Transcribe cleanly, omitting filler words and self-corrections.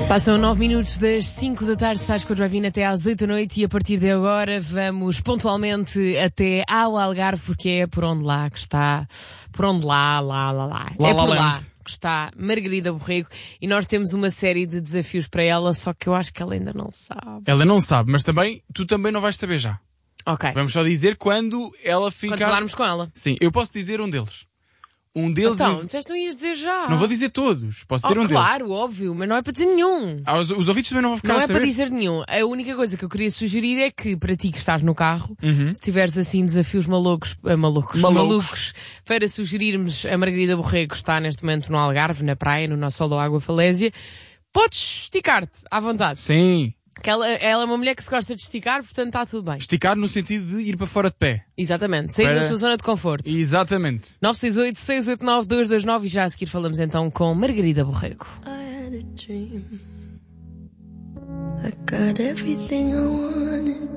Passam 9 minutos das 5 da tarde, estás com o Drive-In até às 8 da noite e a partir de agora vamos pontualmente até ao Algarve, porque é por onde lá que está, por onde lá. É por lá que está Margarida Borrego e nós temos uma série de desafios para ela, só que eu acho que ela ainda não sabe. Ela não sabe, mas também, tu também não vais saber já. Ok. Vamos só dizer quando ela ficar... Quando falarmos com ela. Sim, eu posso dizer um deles. Um deles... Então, disseste que não ias dizer já. Não vou dizer todos, posso dizer um deles. Claro, óbvio, mas não é para dizer nenhum. Os ouvintes também não vão ficar Não a é saber. para dizer nenhum. A única coisa que eu queria sugerir é que, para ti que estás no carro, se tiveres assim desafios malucos para sugerirmos a Margarida Borrego, que está neste momento no Algarve, na praia, no nosso sol da Água Falésia, podes esticar-te à vontade. Sim. Que ela é uma mulher que se gosta de esticar, portanto está tudo bem. Esticar no sentido de ir para fora de pé. Exatamente. Sair da sua zona de conforto. Exatamente. 968-689-229 e já a seguir falamos então com Margarida Borrego. I had a dream. I got everything I wanted.